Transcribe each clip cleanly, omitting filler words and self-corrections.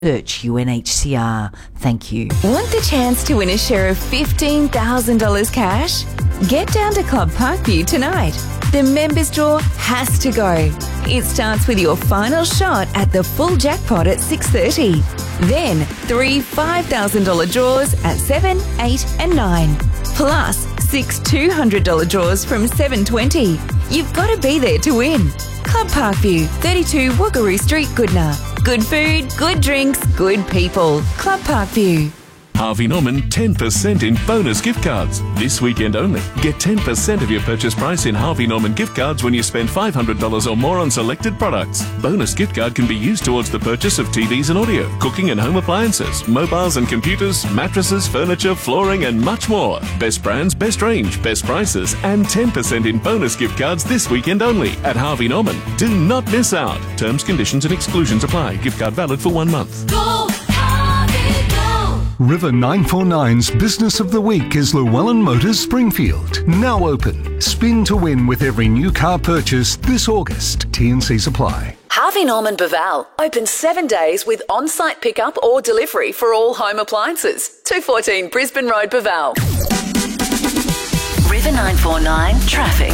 Search UNHCR. Thank you. Want the chance to win a share of $15,000 cash? Get down to Club Parkview tonight. The members draw has to go. It starts with your final shot at the full jackpot at 6:30. Then 3 $5,000 draws at 7, 8 and 9. Plus 6 $200 draws from 7:20. You've got to be there to win. Club Parkview, 32 Woogaroo Street, Goodna. Good food, good drinks, good people. Club Parkview. Harvey Norman 10% in bonus gift cards. This weekend only. Get 10% of your purchase price in Harvey Norman gift cards when you spend $500 or more on selected products. Bonus gift card can be used towards the purchase of TVs and audio, cooking and home appliances, mobiles and computers, mattresses, furniture, flooring and much more. Best brands, best range, best prices and 10% in bonus gift cards this weekend only at Harvey Norman. Do not miss out. Terms, conditions and exclusions apply. Gift card valid for 1 month. Go, Harvey, go! River 949's Business of the Week is Llewellyn Motors Springfield. Now open. Spin to win with every new car purchase this August. T&Cs apply. Harvey Norman Baval, open 7 days with on-site pickup or delivery for all home appliances. 214 Brisbane Road, Baval. River 949 traffic.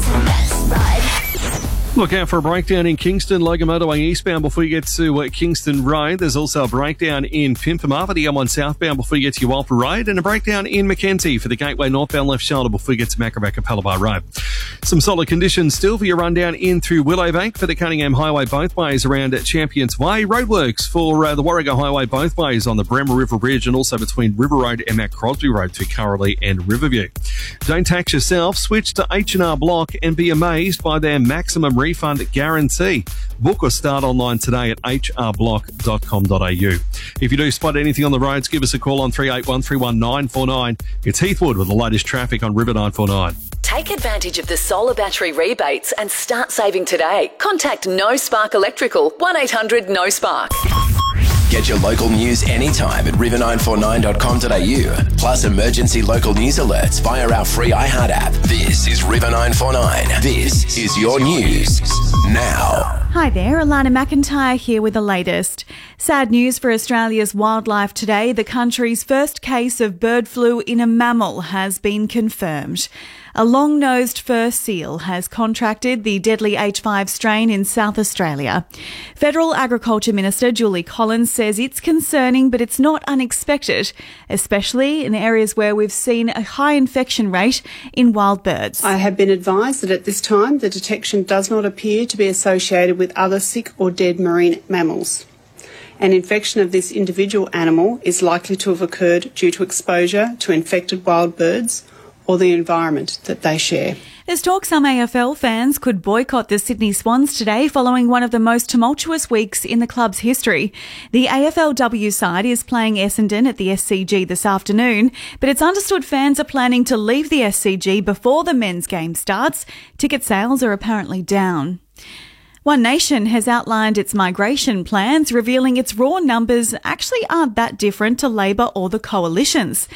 Look out for a breakdown in Kingston, Logan Motorway eastbound before you get to Kingston Road. There's also a breakdown in Pimpama for the M1 southbound before you get to your Walper Road, and a breakdown in Mackenzie for the Gateway northbound left shoulder before you get to Macrabacca Palabar Road. Some solid conditions still for your rundown in through Willowbank for the Cunningham Highway both ways around at Champions Way. Roadworks for the Warrego Highway both ways on the Bremer River Bridge and also between River Road and Mac Crosby Road to Curralea and Riverview. Don't tax yourself. Switch to H&R Block and be amazed by their maximum refund guarantee. Book or start online today at hrblock.com.au. If you do spot anything on the roads, give us a call on 381 31949. It's Heathwood with the latest traffic on River 949. Take advantage of the solar battery rebates and start saving today. Contact No Spark Electrical, 1-800-NO-SPARK. Get your local news anytime at river949.com.au. Plus emergency local news alerts via our free iHeart app. This is River 949. This is your news now. Hi there, Alana McIntyre here with the latest. Sad news for Australia's wildlife today. The country's first case of bird flu in a mammal has been confirmed. A long-nosed fur seal has contracted the deadly H5 strain in South Australia. Federal Agriculture Minister Julie Collins says it's concerning, but it's not unexpected, especially in areas where we've seen a high infection rate in wild birds. I have been advised that at this time the detection does not appear to be associated with other sick or dead marine mammals. An infection of this individual animal is likely to have occurred due to exposure to infected wild birds or the environment that they share. There's talk some AFL fans could boycott the Sydney Swans today following one of the most tumultuous weeks in the club's history. The AFLW side is playing Essendon at the SCG this afternoon, but it's understood fans are planning to leave the SCG before the men's game starts. Ticket sales are apparently down. One Nation has outlined its migration plans, revealing its raw numbers actually aren't that different to Labor or the coalition's.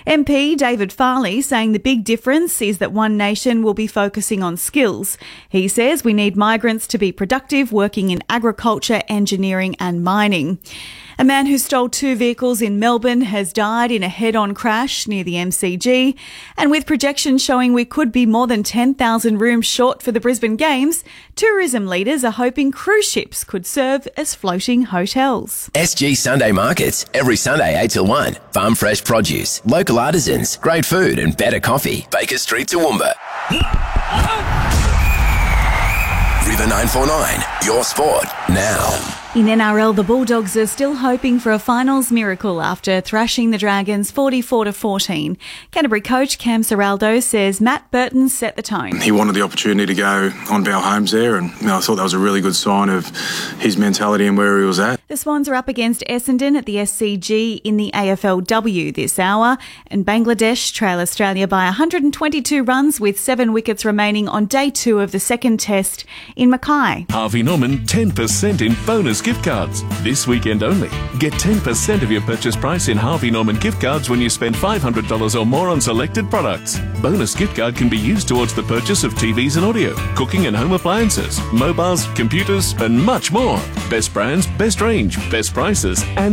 MP David Farley saying the big difference is that One Nation will be focusing on skills. He says we need migrants to be productive, working in agriculture, engineering and mining. A man who stole 2 vehicles in Melbourne has died in a head-on crash near the MCG. And with projections showing we could be more than 10,000 rooms short for the Brisbane Games, tourism leaders are hoping cruise ships could serve as floating hotels. SG Sunday Markets, every Sunday 8 till 1. Farm fresh produce, local artisans, great food and better coffee. Baker Street, Toowoomba. River 949, your sport now. In NRL, the Bulldogs are still hoping for a finals miracle after thrashing the Dragons 44-14. Canterbury coach Cam Serraldo says Matt Burton set the tone. He wanted the opportunity to go on Val Holmes there, and I thought that was a really good sign of his mentality and where he was at. The Swans are up against Essendon at the SCG in the AFLW this hour, and Bangladesh trail Australia by 122 runs with 7 wickets remaining on day 2 of the second test in Mackay. Harvey Norman 10% in bonus gift cards. This weekend only. Get 10% of your purchase price in Harvey Norman gift cards when you spend $500 or more on selected products. Bonus gift card can be used towards the purchase of TVs and audio, cooking and home appliances, mobiles, computers, and much more. Best brands, best range, best prices, and